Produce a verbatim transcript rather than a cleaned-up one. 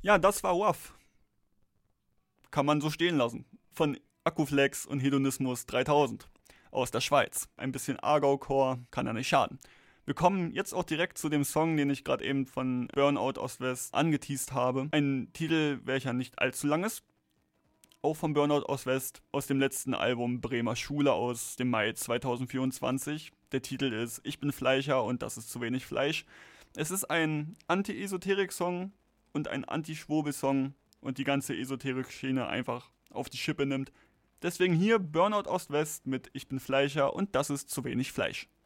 Ja, das war Waff. Kann man so stehen lassen. Von Akkuflex und Hedonismus dreitausend aus der Schweiz. Ein bisschen Aargau-Core, kann ja nicht schaden. Wir kommen jetzt auch direkt zu dem Song, den ich gerade eben von Burnout Ost-West angeteased habe. Ein Titel, welcher nicht allzu lang ist. Auch von Burnout Ost-West aus dem letzten Album Bremer Schule aus dem Mai zweitausendvierundzwanzig. Der Titel ist Ich bin Fleischer und das ist zu wenig Fleisch. Es ist ein Anti-Esoterik-Song und ein Anti-Schwurbel-Song und die ganze Esoterik-Schiene einfach auf die Schippe nimmt. Deswegen hier Burnout Ost-West mit Ich bin Fleischer und das ist zu wenig Fleisch.